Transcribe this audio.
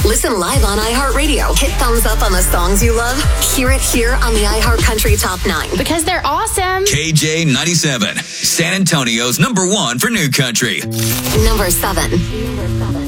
Listen live on iHeartRadio. Hit thumbs up on the songs you love. Hear it here on the iHeartCountry Top 9. Because they're awesome. KJ97, San Antonio's #1 for new country. Number 7.